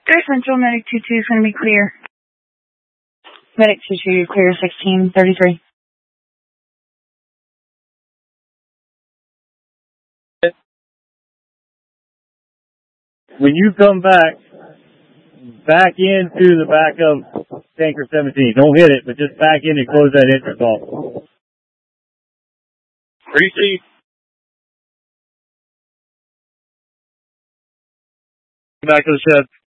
Air Central, Medic 22 is going to be clear. Medic 22, clear 1633. When you come back into the back of Tanker 17. Don't hit it, but just back in and close that entrance off. Receive. Back to the shed.